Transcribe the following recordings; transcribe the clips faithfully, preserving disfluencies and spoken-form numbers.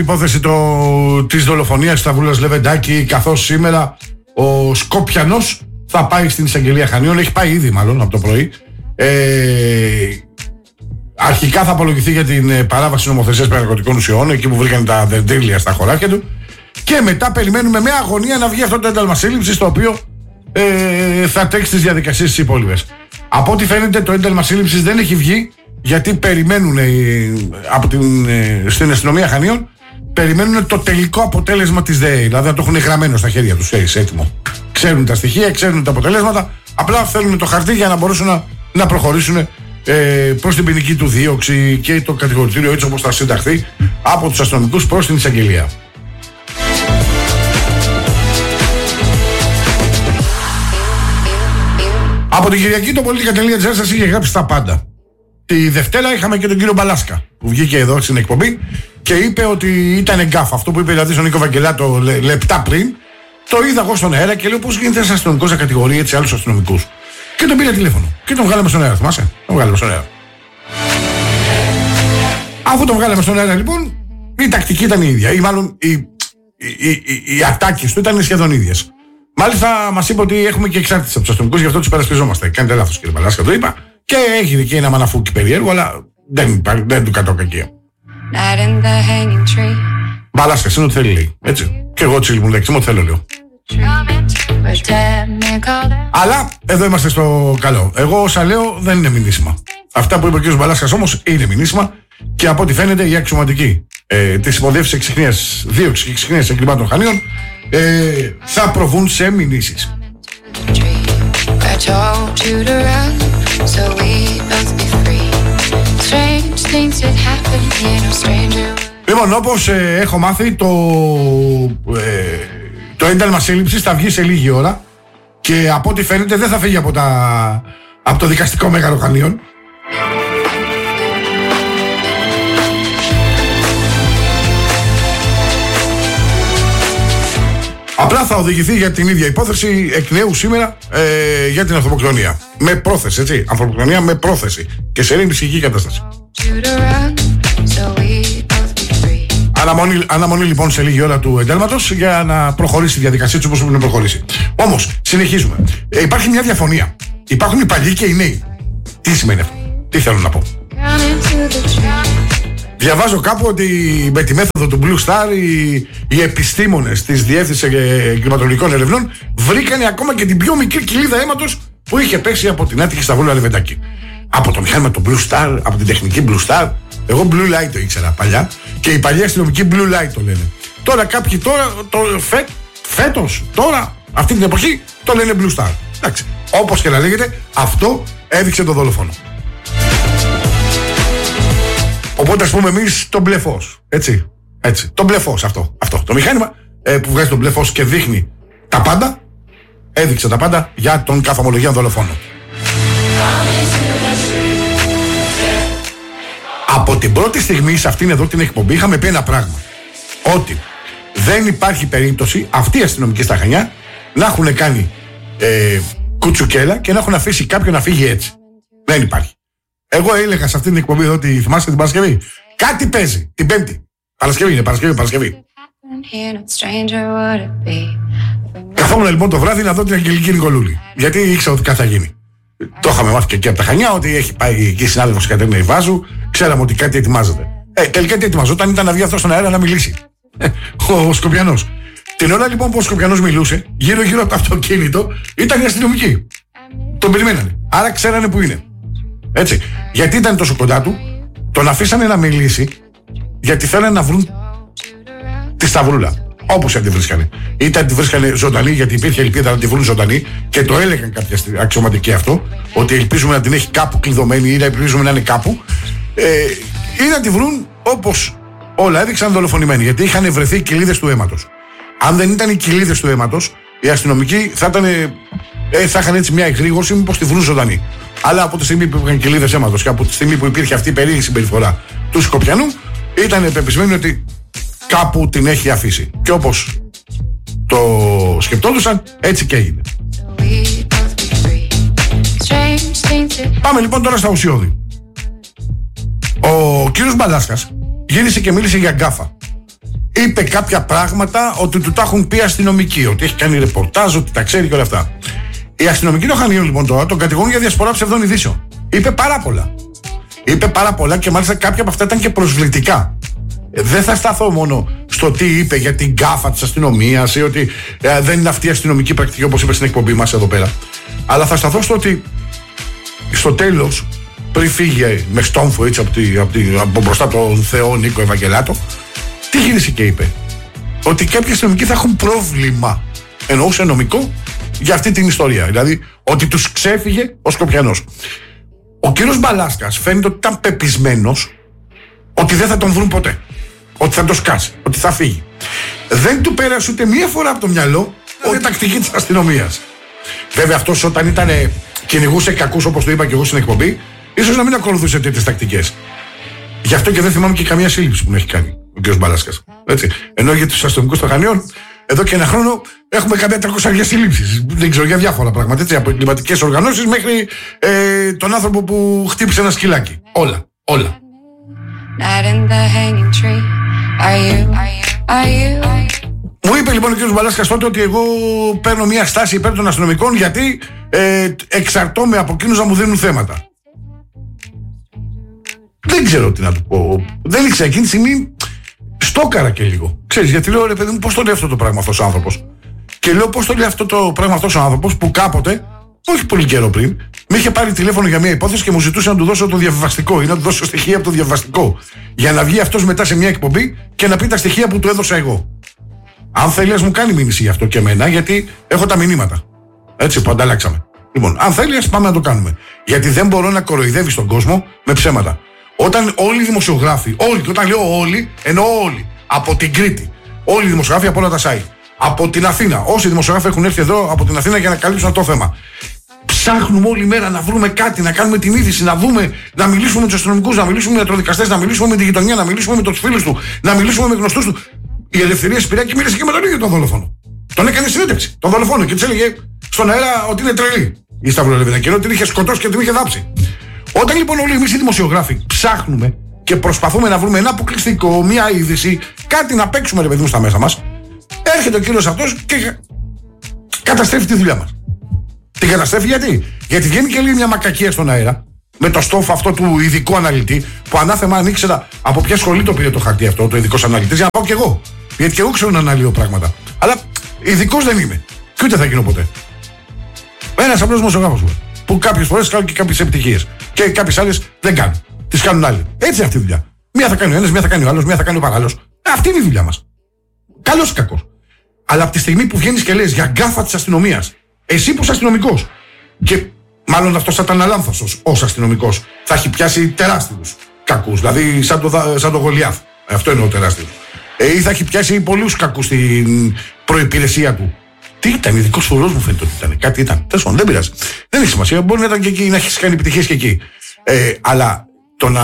Υπόθεση το, της δολοφονίας της Σταυρούλας Λεβεντάκη, καθώς σήμερα ο Σκοπιανός θα πάει στην εισαγγελία Χανίων, έχει πάει ήδη μάλλον από το πρωί. Ε, αρχικά θα απολογηθεί για την παράβαση νομοθεσίας περί ναρκωτικών ουσιών, εκεί που βρήκαν τα δεντρίλια στα χωράφια του, και μετά περιμένουμε με αγωνία να βγει αυτό το ένταλμα σύλληψης, το οποίο ε, θα τρέξει τις διαδικασίες τις υπόλοιπες. Από ό,τι φαίνεται το ένταλμα σύλληψης δεν έχει βγει, γιατί περιμένουν ε, από την, ε, στην αστυνομία Χανίων, περιμένουν το τελικό αποτέλεσμα της ΔΕΗ. Δηλαδή να το έχουν γραμμένο στα χέρια τους, ε, έτοιμο. Ξέρουν τα στοιχεία, ξέρουν τα αποτελέσματα, απλά θέλουν το χαρτί για να μπορέσουν να, να προχωρήσουν ε, προς την ποινική του δίωξη και το κατηγορητήριο, έτσι όπως θα συνταχθεί από τους αστυνομικούς προς την εισαγγελία. Από την Κυριακή το Politica.gr σας είχε γράψει τα πάντα. Τη Δευτέρα είχαμε και τον κύριο Μπαλάσκα που βγήκε εδώ στην εκπομπή και είπε ότι ήταν εγκάφ. Αυτό που είπε δηλαδή στον Νίκο Βαγγελάτο λε, λεπτά πριν, το είδα εγώ στον αέρα και λέω πώς γίνεται ένας αστυνομικός να κατηγορεί έτσι άλλους αστυνομικούς. Και τον πήρε τηλέφωνο και τον βγάλαμε στον αέρα. Θυμάσαι, τον βγάλαμε στον αέρα. Αφού τον βγάλαμε στον αέρα, λοιπόν, η τακτική ήταν η ίδια. Ή μάλλον οι, οι, οι, οι, οι ατάκες του ήταν σχεδόν ίδιες. Μάλιστα μας είπε ότι έχουμε και εξάρτηση από τους αστυνομικούς, γι' αυτό τους υπερασπιζόμαστε. Κάνετε λάθος, κύριε Μπαλάσκα, το είπα. Και έχει και ένα μαναφούκι περίεργο, αλλά δεν, δεν του κατώ κακία. Μπαλάσκα, είναι ό,τι θέλει, λέει. Έτσι. Και εγώ έτσι λοιπόν, λέξη μου, θέλω, λέω. Αλλά εδώ είμαστε στο καλό. Εγώ όσα λέω δεν είναι μηνύσιμα. Αυτά που είπε ο κ. Μπαλάσκας όμως είναι μηνύσιμα, και από ό,τι φαίνεται οι αξιωματικοί ε, της υποδίευσης εξυχνίας δίωξης και εξυχνίας εγκλημάτων Χανίων ε, θα προβούν σε μηνύσεις. Λοιπόν, όπως ε, έχω μάθει, το, ε, το ένταλμα σύλληψης θα βγει σε λίγη ώρα και από ό,τι φαίνεται δεν θα φύγει από, τα, από το δικαστικό μέγαρο Χανίων. Απλά θα οδηγηθεί για την ίδια υπόθεση εκ νέου σήμερα ε, για την ανθρωποκτονία. Με πρόθεση, έτσι. Ανθρωποκτονία με πρόθεση. Και σε ειρήνη ψυχική κατάσταση. Αναμονή, αναμονή λοιπόν σε λίγη ώρα του εντάλματος για να προχωρήσει η διαδικασία του όπως πρέπει να προχωρήσει. Όμως, συνεχίζουμε. Ε, υπάρχει μια διαφωνία. Υπάρχουν οι παλιοί και οι νέοι. Τι σημαίνει αυτό? Τι θέλω να πω? Διαβάζω κάπου ότι με τη μέθοδο του Blue Star οι, οι επιστήμονες της Διεύθυνσης Εγκληματολογικών Ερευνών βρήκανε ακόμα και την πιο μικρή κοιλίδα αίματος που είχε πέσει από την άτυχη Σταυρούλα Λεβεντάκη. Από το μηχάνημα του Blue Star, από την τεχνική Blue Star. Εγώ Blue Light το ήξερα παλιά και οι παλιοί αστυνομικοί Blue Light το λένε. Τώρα κάποιοι τώρα, το, φε, φέτος, τώρα, αυτή την εποχή το λένε Blue Star. Εντάξει, όπως και να λέγεται, αυτό έδειξε το δολοφόνο. Οπότε ας πούμε εμείς το μπλε φως, έτσι, έτσι, το μπλε φως αυτό, αυτό, το μηχάνημα ε, που βγάζει το μπλε φως και δείχνει τα πάντα, έδειξε τα πάντα για τον καθομολογία δολοφόνο. Από την πρώτη στιγμή σε αυτήν εδώ την εκπομπή είχαμε πει ένα πράγμα, ότι δεν υπάρχει περίπτωση αυτοί οι αστυνομικοί στα Χανιά να έχουν κάνει ε, κουτσουκέλα και να έχουν αφήσει κάποιον να φύγει έτσι. Δεν υπάρχει. Εγώ έλεγα σε αυτήν την εκπομπή εδώ, ότι θυμάστε την Παρασκευή, κάτι παίζει την Πέμπτη. Παρασκευή είναι, Παρασκευή, Παρασκευή. Καθόμουν λοιπόν το βράδυ να δω την Αγγελική Νικολούλη. Γιατί ήξερα ότι κάτι θα γίνει. Το είχαμε μάθει και εκεί από τα Χανιά, ότι έχει πάει εκεί η συνάδελφος Κατερίνα Ιβάζου. Ξέραμε ότι κάτι ετοιμάζεται. Ε, τελικά τι ετοιμαζόταν? Ήταν να βγει αυτό στον αέρα να μιλήσει. Ε, ο, ο Σκοπιανός. Την ώρα λοιπόν που ο Σκοπιανός μιλούσε, γύρω-γύρω από το αυτοκίνητο ήταν οι αστυνομικοί. Τον περιμένανε. Άρα ξέρανε που είναι. Έτσι. Γιατί ήταν τόσο κοντά του, τον αφήσανε να μιλήσει, γιατί θέλανε να βρουν τη Σταυρούλα. Όπως την βρίσκανε. Είτε τη βρίσκανε ζωντανή, γιατί υπήρχε ελπίδα να τη βρουν ζωντανή, και το έλεγαν κάποια αξιωματικοί αυτό, ότι ελπίζουμε να την έχει κάπου κλειδωμένη ή να ελπίζουμε να είναι κάπου, ε, ή να τη βρουν όπως όλα έδειξαν δολοφονημένη, γιατί είχαν βρεθεί κοιλίδες του αίματος. Αν δεν ήταν οι κοιλίδες του αίματος, οι αστυνομικοί θα, ήταν, ε, θα είχαν έτσι μια εγρήγορση, μήπως τη βρουν ζωντανή. Αλλά από τη στιγμή που είχαν κοιλίδες αίματος και από τη στιγμή που υπήρχε αυτή η περίεργη συμπεριφορά του Σκοπιανού, ήταν πεπισμένοι ότι κάπου την έχει αφήσει. Και όπως το σκεπτόντουσαν, έτσι και έγινε. Πάμε λοιπόν τώρα στα ουσιώδη. Ο κύριος Μπαλάσκας γύρισε και μίλησε για γκάφα. είπε κάποια πράγματα ότι του τα έχουν πει αστυνομικοί, ότι έχει κάνει ρεπορτάζ, ότι τα ξέρει και όλα αυτά. Οι αστυνομικοί των Χανίων λοιπόν τώρα τον κατηγορούν για διασπορά ψευδών ειδήσεων. Είπε πάρα πολλά. Είπε πάρα πολλά και μάλιστα κάποια από αυτά ήταν και προσβλητικά. Ε, δεν θα σταθώ μόνο στο τι είπε για την γκάφα της αστυνομίας ή ότι ε, δεν είναι αυτή η αστυνομική πρακτική όπως είπε στην εκπομπή μας εδώ πέρα. Αλλά θα σταθώ στο ότι στο τέλος, πριν φύγει με στόμφο έτσι από, τη, από, τη, από μπροστά τον Θεό Νίκο Ευαγγελάτο, τι γύρισε και είπε? Ότι κάποιοι αστυνομικοί θα έχουν πρόβλημα, εννοούσε νομικό, για αυτή την ιστορία. Δηλαδή ότι τους ξέφυγε ο Σκοπιανός. Ο κύριος Μπαλάσκας φαίνεται ότι ήταν πεπισμένος ότι δεν θα τον βρουν ποτέ. Ότι θα το σκάσει, ότι θα φύγει. Δεν του πέρασε ούτε μία φορά από το μυαλό ότι η τακτική της αστυνομίας. Βέβαια αυτός όταν ήταν κυνηγούσε κακούς όπως το είπα και εγώ στην εκπομπή, ίσως να μην ακολουθούσε τέτοιες τακτικές. Γι' αυτό και δεν θυμάμαι και καμία σύλληψη που να έχει κάνει ο κ. Μπαλάσκας. Έτσι. Ενώ για τους αστυνομικούς των Χανίων, εδώ και ένα χρόνο έχουμε καμία τριακόσιες σύλληψεις. Δεν ξέρω, για διάφορα πράγματα. Έτσι, από εγκληματικές οργανώσεις μέχρι ε, τον άνθρωπο που χτύπησε ένα σκυλάκι. Όλα. Όλα. Μου είπε λοιπόν ο κ. Μπαλάσκας τότε ότι εγώ παίρνω μια στάση υπέρ των αστυνομικών γιατί ε, εξαρτώμαι από εκείνους να μου δίνουν θέματα. Δεν ξέρω τι να του πω. Δεν ήξερα εκείνη τη στιγμή. Στόκαρα και λίγο. Ξέρεις, γιατί λέω ρε παιδί μου, πώς το λέει αυτό το πράγμα αυτός ο άνθρωπος. Και λέω πώς το λέει αυτό το πράγμα αυτός ο άνθρωπος που κάποτε, όχι πολύ καιρό πριν, με είχε πάρει τηλέφωνο για μια υπόθεση και μου ζητούσε να του δώσω το διαβιβαστικό ή να του δώσω στοιχεία από το διαβιβαστικό. Για να βγει αυτός μετά σε μια εκπομπή και να πει τα στοιχεία που του έδωσα εγώ. Αν θέλει, ας μου κάνει μήνυση γι' αυτό και εμένα, γιατί έχω τα μηνύματα. Έτσι που ανταλλάξαμε. Λοιπόν, αν θέλει, ας πάμε να το κάνουμε. Γιατί δεν μπορώ να κοροϊδεύει τον κόσμο με ψέματα. Όταν όλοι οι δημοσιογράφοι, όλοι, και όταν λέω όλοι, εννοώ όλοι, από την Κρήτη, όλοι οι δημοσιογράφοι από όλα τα site, από την Αθήνα, όσοι δημοσιογράφοι έχουν έρθει εδώ από την Αθήνα για να καλύψουν το θέμα. Ψάχνουμε όλη μέρα να βρούμε κάτι, να κάνουμε την είδηση, να δούμε, να μιλήσουμε με τους αστυνομικούς, να μιλήσουμε με ιατροδικαστές, να μιλήσουμε με τη γειτονιά, να μιλήσουμε με τους φίλους του, να μιλήσουμε με γνωστούς του. Η Ελευθερία Σπυράκη μίλησε και με τον ίδιο τον δολοφόνο. Τον έκανε συνέντευξη, τον δολοφόνο, και της έλεγε στον αέρα ότι είναι τρελή η Σταυρολεβίδα, ενώ την είχε σκοτώσει και την είχε δάψει. Όταν λοιπόν όλοι εμείς οι δημοσιογράφοι ψάχνουμε και προσπαθούμε να βρούμε ένα αποκλειστικό, μια είδηση, κάτι να παίξουμε ρε παιδί μου στα μέσα μας, έρχεται ο κύριος αυτός και καταστρέφει τη δουλειά μας. Την καταστρέφει γιατί? Γιατί βγαίνει και λέει μια μακακία στον αέρα, με το στόφο αυτό του ειδικού αναλυτή, που ανάθεμα αν ήξερα από ποια σχολή το πήρε το χαρτί αυτό, το ειδικός αναλυτής, για να πάω κι εγώ. Γιατί και εγώ ξέρω να αναλύω πράγματα. Αλλά ειδικός δεν είμαι. Και ούτε θα γίνω ποτέ. Ένας απλός δημοσιογράφος μου. Που κάποιες φορές κάνουν και κάποιες επιτυχίες. Και κάποιες άλλες δεν κάνουν. Τις κάνουν άλλοι. Έτσι είναι αυτή η δουλειά. Μία θα κάνει ο ένας, μία θα κάνει ο άλλος, μία θα κάνει ο παράλληλος. Αυτή είναι η δουλειά μας. Καλός ή κακός. Αλλά από τη στιγμή που βγαίνεις και λες για γκάφα της αστυνομίας, εσύ που είσαι αστυνομικός, και μάλλον αυτός θα ήταν λάθος ως αστυνομικός, θα έχει πιάσει τεράστιους κακούς. Δηλαδή σαν το, σαν το Γολιάθ. Αυτό εννοώ τεράστιο. Ε, ή θα έχει πιάσει πολλούς κακούς στην προϋπηρεσία του. Τι ήταν, ειδικός φορός μου φαίνεται ότι ήταν. Κάτι ήταν. Τέλος πάντων, δεν πειράζει. Δεν έχει σημασία. Μπορεί να ήταν και εκεί, να έχει κάνει επιτυχίες και εκεί. Ε, αλλά το να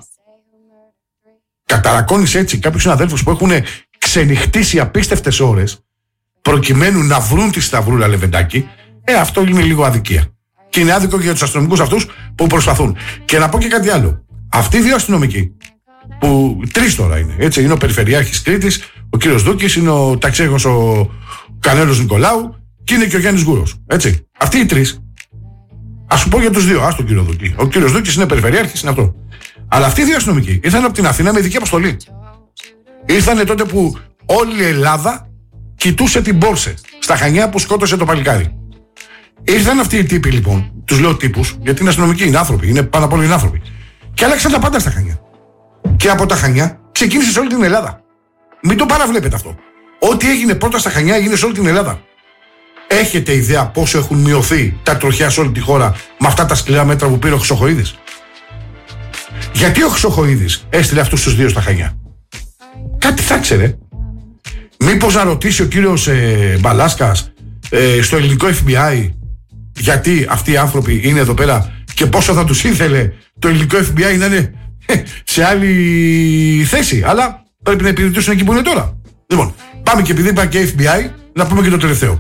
καταρακώνεις έτσι κάποιους συναδέλφους που έχουν ξενυχτήσει απίστευτες ώρες προκειμένου να βρουν τη Σταυρούλα Λεβεντάκη, ε, αυτό είναι λίγο αδικία. Και είναι άδικο και για τους αστυνομικούς αυτούς που προσπαθούν. Και να πω και κάτι άλλο. Αυτοί οι δύο αστυνομικοί, που τρεις τώρα είναι, έτσι, είναι ο Περιφερειάρχης Κρήτης, ο κύριος Δούκης, είναι ο ταξίαρχος ο Κανέλος Νικολάου και είναι και ο Γιάννης Γούρος. Έτσι. Αυτοί οι τρεις, ας σου πω για τους δύο, ας τον κύριο Δούκη. Ο κύριος Δούκης είναι Περιφερειάρχης, είναι αυτό. Αλλά αυτοί οι δύο αστυνομικοί ήρθαν από την Αθήνα με ειδική αποστολή. Ήρθανε τότε που όλη η Ελλάδα κοιτούσε την Πόρσε στα Χανιά που σκότωσε το παλικάρι. Ήρθαν αυτοί οι τύποι λοιπόν, τους λέω τύπους, γιατί είναι αστυνομικοί, είναι άνθρωποι, είναι πάνω απ' όλα είναι άνθρωποι. Και άλλαξαν τα πάντα στα Χανιά. Και από τα Χανιά ξεκίνησε σε όλη την Ελλάδα. Μην το παραβλέπετε αυτό. Ό,τι έγινε πρώτα στα Χανιά έγινε σε όλη την Ελλάδα. Έχετε ιδέα πόσο έχουν μειωθεί τα τροχιά σε όλη τη χώρα με αυτά τα σκληρά μέτρα που πήρε ο Χρυσοχοΐδης? Γιατί ο Χρυσοχοΐδης έστειλε αυτούς τους δύο στα Χανιά? Κάτι θα ξέρε. Μήπως να ρωτήσει ο κύριος ε, Μπαλάσκας ε, στο ελληνικό εφ μπι άι γιατί αυτοί οι άνθρωποι είναι εδώ πέρα και πόσο θα τους ήθελε το ελληνικό εφ μπι άι να είναι ε, σε άλλη θέση. Αλλά πρέπει να υπηρετήσουν εκεί που είναι τώρα. Λοιπόν, πάμε και επειδή είπα και εφ μπι άι, να πούμε και το τελευταίο.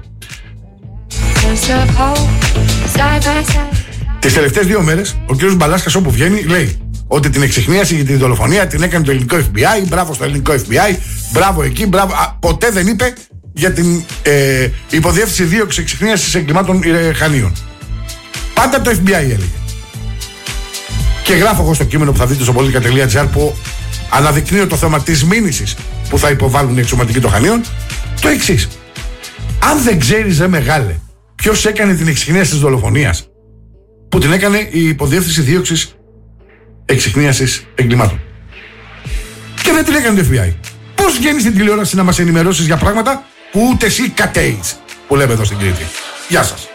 Τις τελευταίες δύο μέρες ο κύριος Μπαλάσκας όπου βγαίνει λέει ότι την εξιχνίαση για τη δολοφονία την έκανε το ελληνικό εφ μπι άι. Μπράβο στο ελληνικό εφ μπι άι, Μπράβο εκεί, μπράβο. Α, ποτέ δεν είπε για την ε, υποδιεύθυνση δίωξη εξυχνίασης εγκλημάτων ε, Χανίων. Πάντα το εφ μπι άι έλεγε. Και γράφω εγώ στο κείμενο που θα δείτε στο πολιτικά τελεία τζι άρ που αναδεικνύω το θέμα της μήνυσης που θα υποβάλουν οι εξωματικοί των Χανίων το εξής. Αν δεν ξέρεις, ρε μεγάλε, ποιος έκανε την εξυχνίαση της δολοφονίας, που την έκανε η υποδιεύθυνση δίωξης εξυχνίασης εγκλημάτων. Και δεν την έκανε το εφ μπι άι. Πώς βγαίνεις στην τηλεόραση να μας ενημερώσεις για πράγματα που ούτε εσύ κατέεις, που λέμε εδώ στην Κρήτη. Γεια σας.